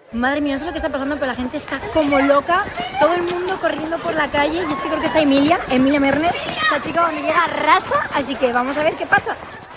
Madre mía, no sé lo que está pasando, pero la gente está como loca. Todo el mundo corriendo por la calle. Y es que creo que está Emilia Mernes, la chica cuando llega arrasa. Así que vamos a ver qué pasa.